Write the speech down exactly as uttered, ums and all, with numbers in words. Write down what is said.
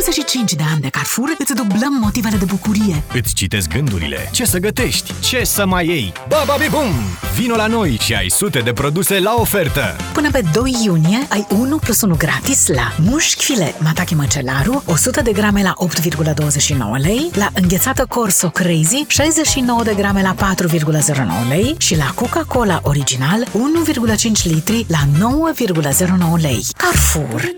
douăzeci și cinci de ani de Carrefour îți dublăm motivele de bucurie. Îți citesc gândurile. Ce să gătești? Ce să mai iei? Baba Bibum! Vino la noi și ai sute de produse la ofertă! Până pe doi iunie ai unu plus unu gratis la mușchi filet Matache Măcelaru o sută de grame la opt virgulă douăzeci și nouă lei, la înghețată Corso Crazy șaizeci și nouă de grame la patru virgulă zero nouă lei și la Coca-Cola Original unu virgulă cinci litri la nouă virgulă zero nouă lei. Carrefour.